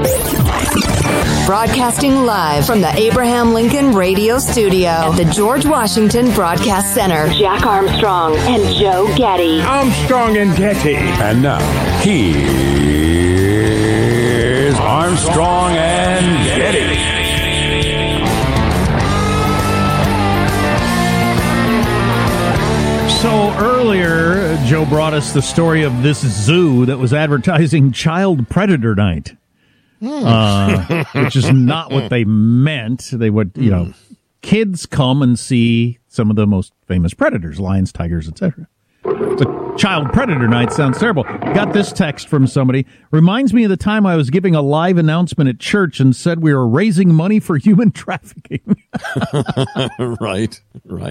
Broadcasting live from the Abraham Lincoln Radio Studio at the George Washington Broadcast Center. Jack Armstrong and Joe Getty. Armstrong and Getty. And now, here's Armstrong and Getty. So earlier, Joe brought us the story of this zoo that was advertising Child Predator Night. Which is not what they meant. They would, kids come and see some of the most famous predators, lions, tigers, etc. The Child Predator Night sounds terrible. Got this text from somebody. Reminds me of the time I was giving a live announcement at church and said we were raising money for human trafficking. Right.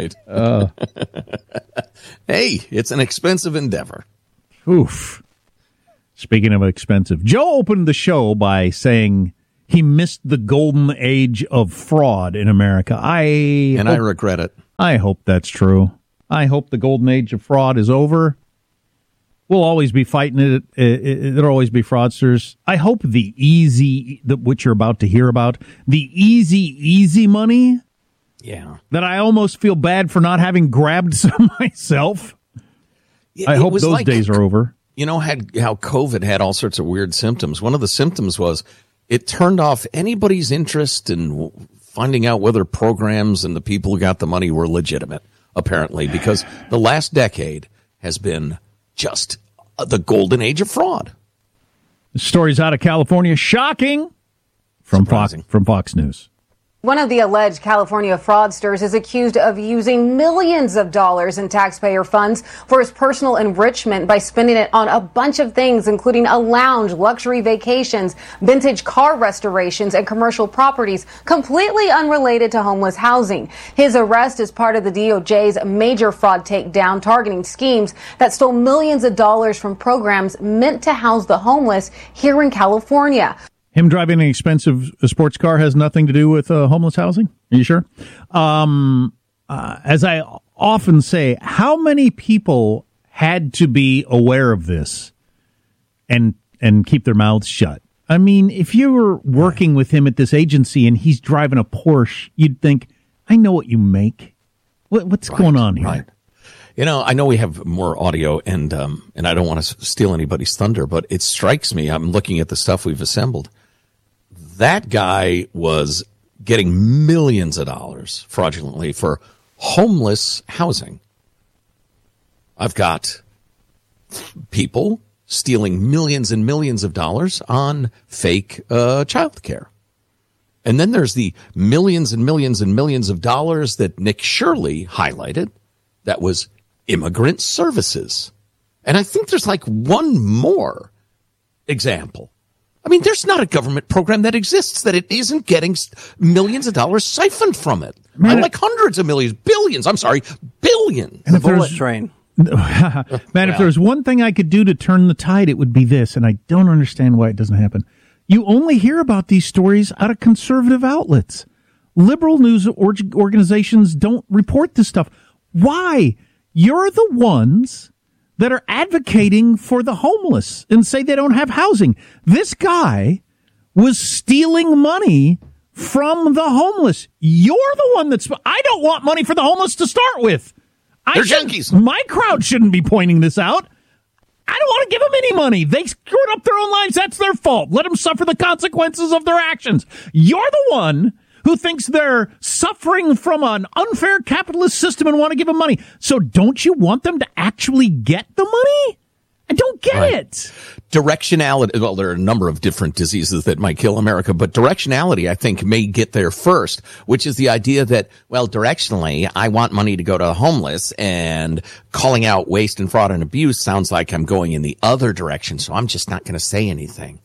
Hey, it's an expensive endeavor. Oof. Speaking of expensive, Joe opened the show by saying he missed the golden age of fraud in America. I regret it. I hope that's true. I hope the golden age of fraud is over. We'll always be fighting it. There'll always be fraudsters. I hope the easy, which you're about to hear about, the easy money. Yeah. That I almost feel bad for not having grabbed some myself. I hope those days are over. You know how COVID had all sorts of weird symptoms. One of the symptoms was it turned off anybody's interest in finding out whether programs and the people who got the money were legitimate, apparently, because the last decade has been just the golden age of fraud. The story's out of California. Shocking from Fox News. One of the alleged California fraudsters is accused of using millions of dollars in taxpayer funds for his personal enrichment by spending it on a bunch of things, including a lounge, luxury vacations, vintage car restorations, and commercial properties completely unrelated to homeless housing. His arrest is part of the DOJ's major fraud takedown targeting schemes that stole millions of dollars from programs meant to house the homeless here in California. Him driving an expensive sports car has nothing to do with homeless housing? Are you sure? As I often say, how many people had to be aware of this and keep their mouths shut? I mean, if you were working with him at this agency and he's driving a Porsche, you'd think, I know what you make. What's going on here? Right. I know we have more audio, and I don't want to steal anybody's thunder, but it strikes me, I'm looking at the stuff we've assembled. That guy was getting millions of dollars fraudulently for homeless housing. I've got people stealing millions and millions of dollars on fake child care. And then there's the millions and millions and millions of dollars that Nick Shirley highlighted. That was immigrant services. And I think there's like one more example. I mean, there's not a government program that exists that it isn't getting millions of dollars siphoned from it. Like hundreds of millions, billions. And the bullet train. If there's one thing I could do to turn the tide, it would be this, and I don't understand why it doesn't happen. You only hear about these stories out of conservative outlets. Liberal news organizations don't report this stuff. Why? You're the ones that are advocating for the homeless and say they don't have housing. This guy was stealing money from the homeless. You're the one I don't want money for the homeless to start with. They're junkies. My crowd shouldn't be pointing this out. I don't want to give them any money. They screwed up their own lives. That's their fault. Let them suffer the consequences of their actions. You're the one who thinks they're suffering from an unfair capitalist system and want to give them money. So don't you want them to actually get the money? I don't get it. Directionality. Well, there are a number of different diseases that might kill America, but directionality, I think, may get there first, which is the idea that, well, directionally, I want money to go to the homeless, and calling out waste and fraud and abuse sounds like I'm going in the other direction, so I'm just not going to say anything.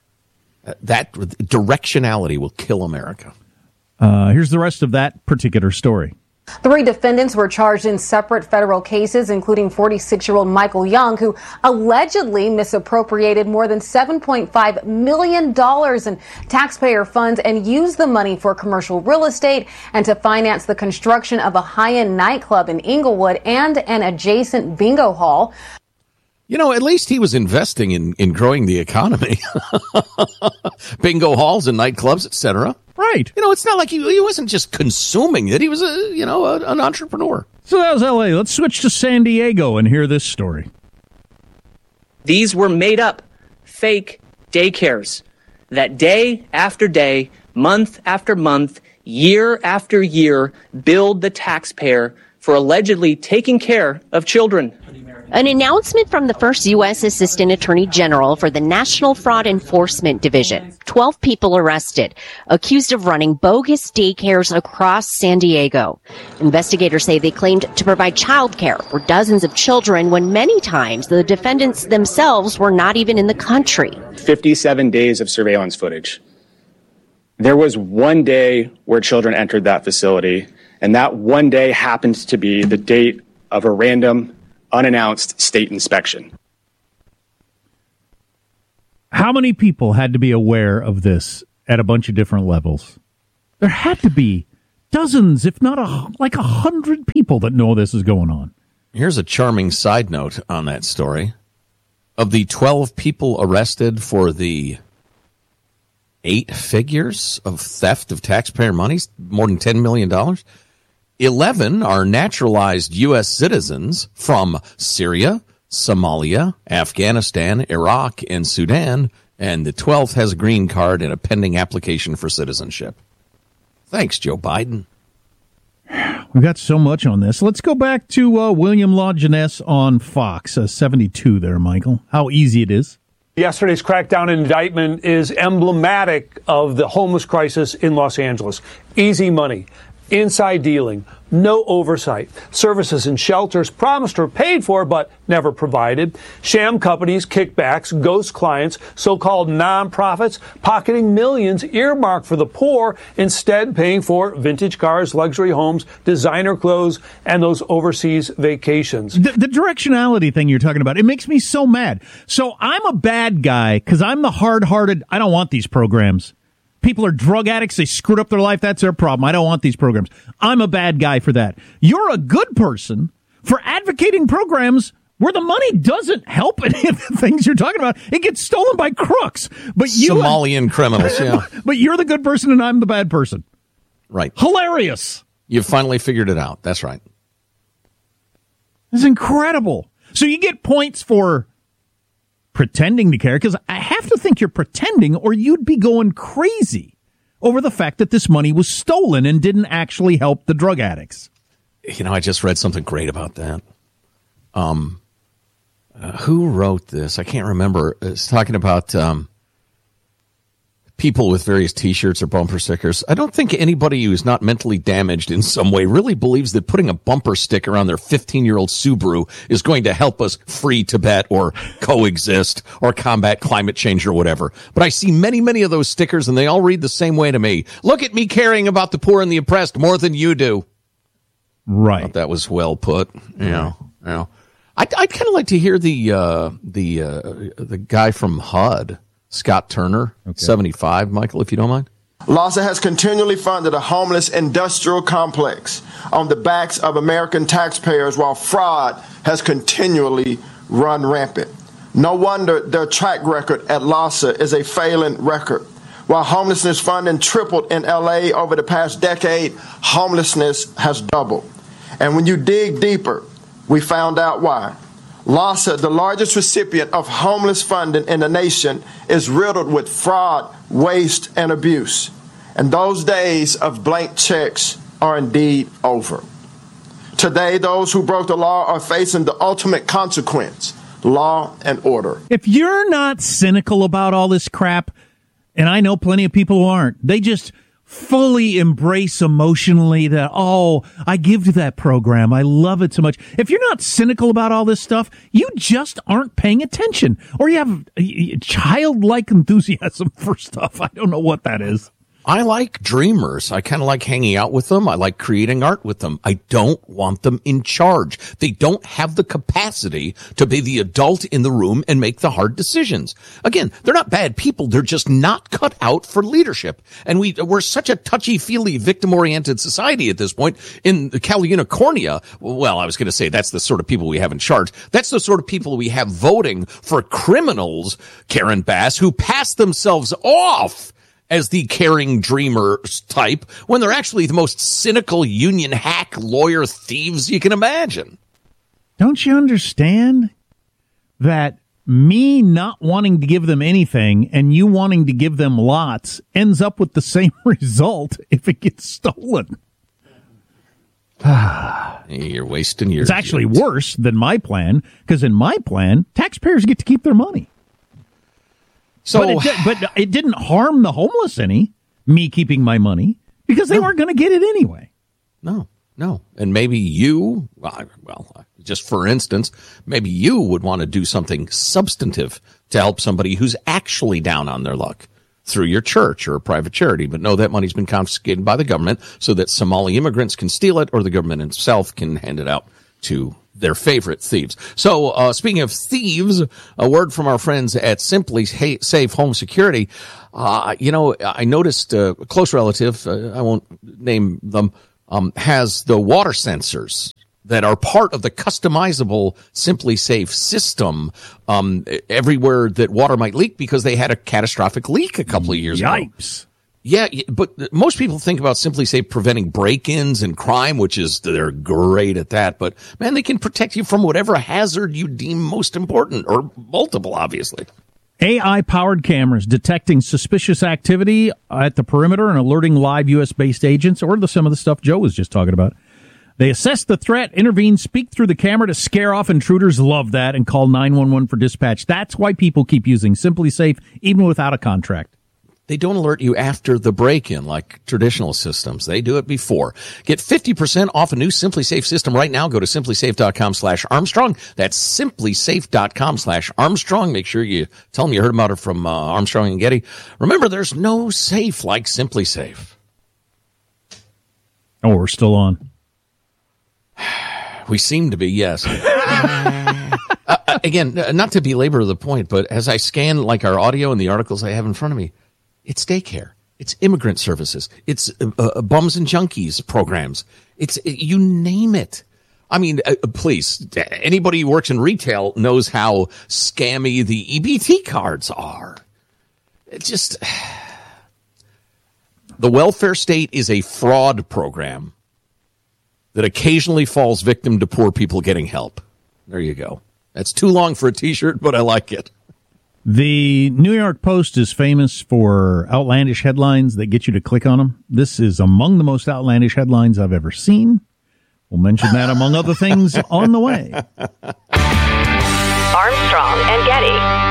That directionality will kill America. Here's the rest of that particular story. 3 defendants were charged in separate federal cases, including 46-year-old Michael Young, who allegedly misappropriated more than $7.5 million in taxpayer funds and used the money for commercial real estate and to finance the construction of a high-end nightclub in Inglewood and an adjacent bingo hall. You know, at least he was investing in growing the economy. Bingo halls and nightclubs, etc. Right. You know, it's not like he wasn't just consuming it. He was an entrepreneur. So that was L.A. Let's switch to San Diego and hear this story. These were made up, fake daycares that day after day, month after month, year after year, billed the taxpayer for allegedly taking care of children. An announcement from the first U.S. Assistant Attorney General for the National Fraud Enforcement Division. 12 people arrested, accused of running bogus daycares across San Diego. Investigators say they claimed to provide childcare for dozens of children when many times the defendants themselves were not even in the country. 57 days of surveillance footage. There was one day where children entered that facility, and that one day happened to be the date of a random, unannounced state inspection. How many people had to be aware of this at a bunch of different levels? There had to be dozens, if not 100 people that know this is going on. Here's a charming side note on that story. Of the 12 people arrested for the 8 figures of theft of taxpayer money, more than $10 million, 11 are naturalized U.S. citizens from Syria, Somalia, Afghanistan, Iraq, and Sudan, and the 12th has a green card and a pending application for citizenship. Thanks, Joe Biden. We've got so much on this. Let's go back to William LaJeunesse on Fox, 72 there, Michael. How easy it is. Yesterday's crackdown indictment is emblematic of the homeless crisis in Los Angeles. Easy money, inside dealing, no oversight. Services and shelters promised or paid for but never provided. Sham companies, kickbacks, ghost clients, so-called nonprofits pocketing millions earmarked for the poor, instead paying for vintage cars, luxury homes, designer clothes, and those overseas vacations. The directionality thing you're talking about, it makes me so mad. So I'm a bad guy because I'm the hard-hearted, I don't want these programs. People are drug addicts. They screwed up their life. That's their problem. I don't want these programs. I'm a bad guy for that. You're a good person for advocating programs where the money doesn't help any of the things you're talking about. It gets stolen by crooks. But Somalian criminals, yeah. But you're the good person and I'm the bad person. Right. Hilarious. You've finally figured it out. That's right. It's incredible. So you get points for pretending to care, because I have to think you're pretending or you'd be going crazy over the fact that this money was stolen and didn't actually help the drug addicts. You know, I just read something great about that. Who wrote this? I can't remember. It's talking about people with various T-shirts or bumper stickers. I don't think anybody who's not mentally damaged in some way really believes that putting a bumper sticker on their 15-year-old Subaru is going to help us free Tibet or coexist or combat climate change or whatever. But I see many, many of those stickers, and they all read the same way to me. Look at me caring about the poor and the oppressed more than you do. Right. I thought that was well put. Yeah. I'd kind of like to hear the guy from HUD. Scott Turner, 75, Michael, if you don't mind. LAHSA has continually funded a homeless industrial complex on the backs of American taxpayers while fraud has continually run rampant. No wonder their track record at LAHSA is a failing record. While homelessness funding tripled in L.A. over the past decade, homelessness has doubled. And when you dig deeper, we found out why. LAHSA, the largest recipient of homeless funding in the nation, is riddled with fraud, waste, and abuse. And those days of blank checks are indeed over. Today, those who broke the law are facing the ultimate consequence, law and order. If you're not cynical about all this crap, and I know plenty of people who aren't, they just fully embrace emotionally that, oh, I give to that program. I love it so much. If you're not cynical about all this stuff, you just aren't paying attention. Or you have childlike enthusiasm for stuff. I don't know what that is. I like dreamers. I kind of like hanging out with them. I like creating art with them. I don't want them in charge. They don't have the capacity to be the adult in the room and make the hard decisions. Again, they're not bad people. They're just not cut out for leadership. And we're such a touchy-feely, victim-oriented society at this point. In Cal Unicornia, well, I was going to say that's the sort of people we have in charge. That's the sort of people we have voting for criminals, Karen Bass, who pass themselves off as the caring dreamer type when they're actually the most cynical union hack lawyer thieves you can imagine. Don't you understand that me not wanting to give them anything and you wanting to give them lots ends up with the same result if it gets stolen? You're wasting your... It's actually worse than my plan, because in my plan, taxpayers get to keep their money. So, but it didn't harm the homeless any, me keeping my money, because they weren't going to get it anyway. No. And maybe you, well, just for instance, maybe you would want to do something substantive to help somebody who's actually down on their luck through your church or a private charity. But no, that money's been confiscated by the government so that Somali immigrants can steal it or the government itself can hand it out to their favorite thieves. So, speaking of thieves, a word from our friends at Simply Safe Home Security. I noticed a close relative, I won't name them, has the water sensors that are part of the customizable Simply Safe system everywhere that water might leak because they had a catastrophic leak a couple of years ago. Yipes. Yeah, but most people think about Simply Safe preventing break-ins and crime, which is, they're great at that. But, man, they can protect you from whatever hazard you deem most important, or multiple, obviously. AI-powered cameras detecting suspicious activity at the perimeter and alerting live U.S.-based agents, or some of the stuff Joe was just talking about. They assess the threat, intervene, speak through the camera to scare off intruders. Love that, and call 911 for dispatch. That's why people keep using Simply Safe, even without a contract. They don't alert you after the break-in like traditional systems. They do it before. Get 50% off a new Simply Safe system right now. Go to simplysafe.com/Armstrong. That's simplysafe.com/Armstrong. Make sure you tell them you heard about it from Armstrong and Getty. Remember, there's no safe like Simply Safe. Oh, we're still on. We seem to be, yes. Again, not to belabor the point, but as I scan like our audio and the articles I have in front of me, it's daycare. It's immigrant services. It's bums and junkies programs. It's you name it. I mean, please, anybody who works in retail knows how scammy the EBT cards are. It's just, the welfare state is a fraud program that occasionally falls victim to poor people getting help. There you go. That's too long for a T-shirt, but I like it. The New York Post is famous for outlandish headlines that get you to click on them. This is among the most outlandish headlines I've ever seen. We'll mention that, among other things, on the way. Armstrong and Getty.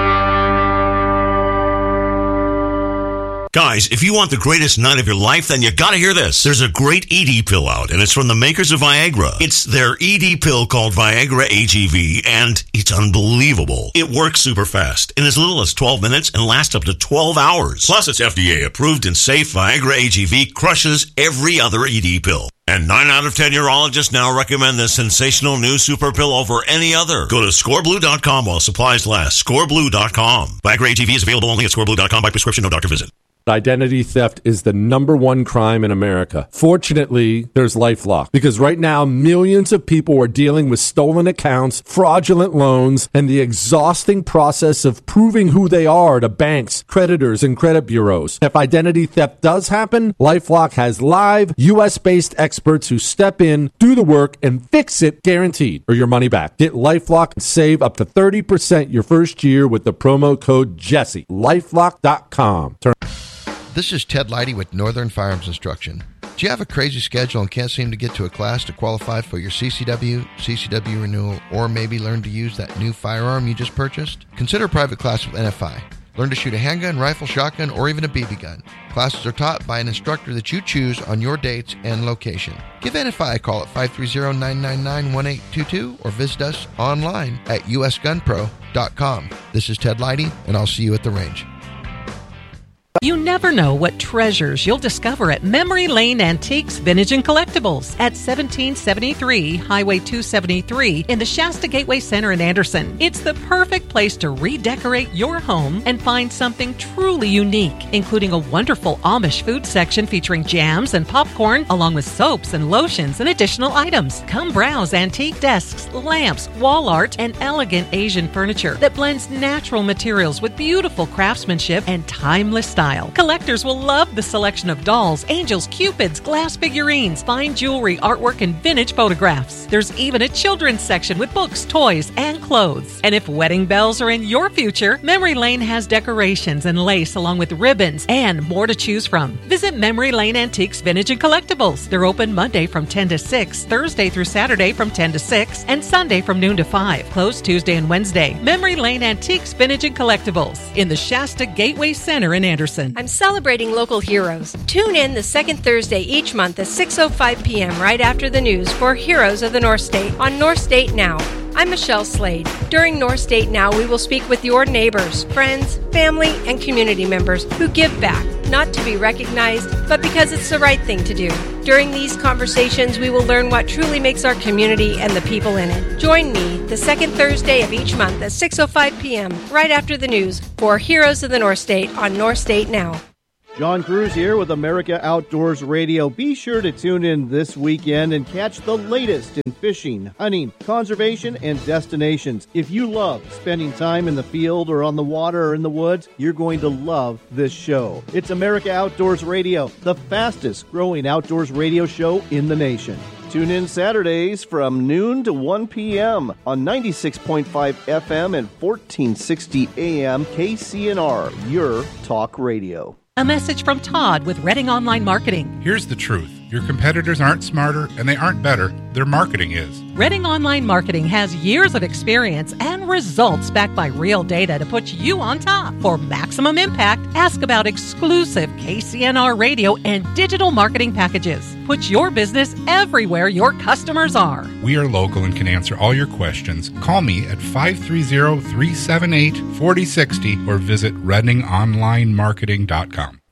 Guys, if you want the greatest night of your life, then you gotta hear this. There's a great ED pill out, and it's from the makers of Viagra. It's their ED pill called Viagra AGV, and it's unbelievable. It works super fast, in as little as 12 minutes, and lasts up to 12 hours. Plus, it's FDA approved and safe. Viagra AGV crushes every other ED pill. And 9 out of 10 urologists now recommend this sensational new super pill over any other. Go to scoreblue.com while supplies last. Scoreblue.com. Viagra AGV is available only at scoreblue.com by prescription, no doctor visit. Identity theft is the #1 crime in America. Fortunately, there's LifeLock, because right now millions of people are dealing with stolen accounts, fraudulent loans, and the exhausting process of proving who they are to banks, creditors, and credit bureaus. If identity theft does happen, LifeLock has live US-based experts who step in, do the work, and fix it, guaranteed, or your money back. Get LifeLock and save up to 30% your first year with the promo code Jesse. LifeLock.com. This is Ted Leidy with Northern Firearms Instruction. Do you have a crazy schedule and can't seem to get to a class to qualify for your CCW renewal, or maybe learn to use that new firearm you just purchased? Consider a private class with NFI. Learn to shoot a handgun, rifle, shotgun, or even a BB gun. Classes are taught by an instructor that you choose on your dates and location. Give NFI a call at 530-999-1822 or visit us online at usgunpro.com. This is Ted Leidy, and I'll see you at the range. You never know what treasures you'll discover at Memory Lane Antiques, Vintage and Collectibles at 1773 Highway 273 in the Shasta Gateway Center in Anderson. It's the perfect place to redecorate your home and find something truly unique, including a wonderful Amish food section featuring jams and popcorn, along with soaps and lotions and additional items. Come browse antique desks, lamps, wall art, and elegant Asian furniture that blends natural materials with beautiful craftsmanship and timeless style. Collectors will love the selection of dolls, angels, cupids, glass figurines, fine jewelry, artwork, and vintage photographs. There's even a children's section with books, toys, and clothes. And if wedding bells are in your future, Memory Lane has decorations and lace along with ribbons and more to choose from. Visit Memory Lane Antiques, Vintage and Collectibles. They're open Monday from 10 to 6, Thursday through Saturday from 10 to 6, and Sunday from noon to 5. Closed Tuesday and Wednesday. Memory Lane Antiques, Vintage and Collectibles in the Shasta Gateway Center in Anderson. I'm celebrating local heroes. Tune in the second Thursday each month at 6:05 p.m. right after the news for Heroes of the North State on North State Now. I'm Michelle Slade. During North State Now, we will speak with your neighbors, friends, family, and community members who give back, not to be recognized, but because it's the right thing to do. During these conversations, we will learn what truly makes our community and the people in it. Join me the second Thursday of each month at 6:05 p.m. right after the news for Heroes of the North State on North State Now. John Cruz here with America Outdoors Radio. Be sure to tune in this weekend and catch the latest in fishing, hunting, conservation, and destinations. If you love spending time in the field or on the water or in the woods, you're going to love this show. It's America Outdoors Radio, the fastest growing outdoors radio show in the nation. Tune in Saturdays from noon to 1 p.m. on 96.5 FM and 1460 AM KCNR, your talk radio. A message from Todd with Redding Online Marketing. Here's the truth. Your competitors aren't smarter and they aren't better. Their marketing is. Redding Online Marketing has years of experience and results backed by real data to put you on top. For maximum impact, ask about exclusive KCNR radio and digital marketing packages. Put your business everywhere your customers are. We are local and can answer all your questions. Call me at 530-378-4060 or visit reddingonlinemarketing.com.